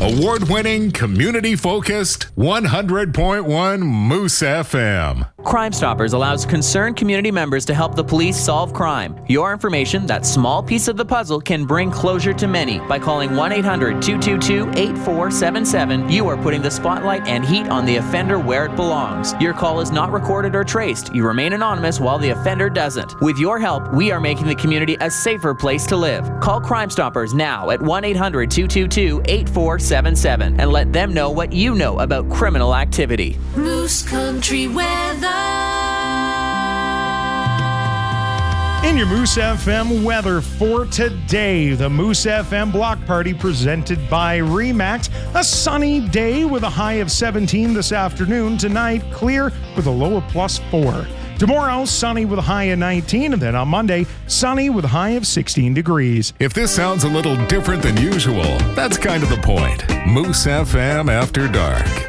Award-winning, community-focused, 100.1 Moose FM. Crime Stoppers allows concerned community members to help the police solve crime. Your information, that small piece of the puzzle, can bring closure to many. By calling 1-800-222-8477, you are putting the spotlight and heat on the offender where it belongs. Your call is not recorded or traced. You remain anonymous while the offender doesn't. With your help, we are making the community a safer place to live. Call Crime Stoppers now at 1-800-222-8477 and let them know what you know about criminal activity. Moose Country weather. In your Moose FM weather for today, the Moose FM Block Party presented by RE/MAX. A sunny day with a high of 17 this afternoon. Tonight, clear with a low of +4. Tomorrow, sunny with a high of 19, and then on Monday, sunny with a high of 16 degrees. If this sounds a little different than usual, that's kind of the point. Moose FM After Dark.